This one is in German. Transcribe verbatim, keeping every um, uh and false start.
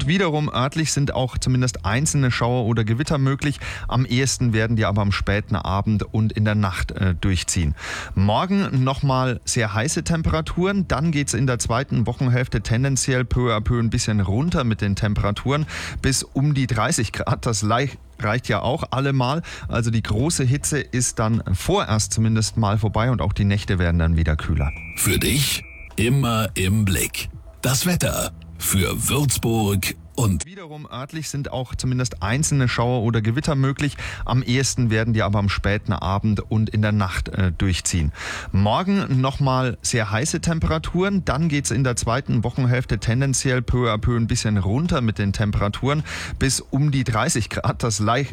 Und wiederum örtlich sind auch zumindest einzelne Schauer oder Gewitter möglich. Am ehesten werden die aber am späten Abend und in der Nacht äh, durchziehen. Morgen nochmal sehr heiße Temperaturen. Dann geht es in der zweiten Wochenhälfte tendenziell peu à peu ein bisschen runter mit den Temperaturen bis um die dreißig Grad. Das leicht reicht ja auch allemal. Also die große Hitze ist dann vorerst zumindest mal vorbei und auch die Nächte werden dann wieder kühler. Für dich immer im Blick. Das Wetter für Würzburg und wiederum örtlich sind auch zumindest einzelne Schauer oder Gewitter möglich. Am ehesten werden die aber am späten Abend und in der Nacht äh, durchziehen. Morgen nochmal sehr heiße Temperaturen. Dann geht es in der zweiten Wochenhälfte tendenziell peu à peu ein bisschen runter mit den Temperaturen bis um die dreißig Grad. Das leicht